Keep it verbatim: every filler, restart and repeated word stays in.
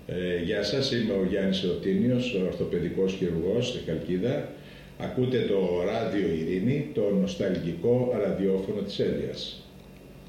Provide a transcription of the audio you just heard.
Ε, γεια σας, είμαι ο Γιάννης Ερωτήνιος, ορθοπαιδικός χειρουργός στη Χαλκίδα. Ακούτε το Ράδιο Ειρήνη, το νοσταλγικό ραδιόφωνο της Έλιας.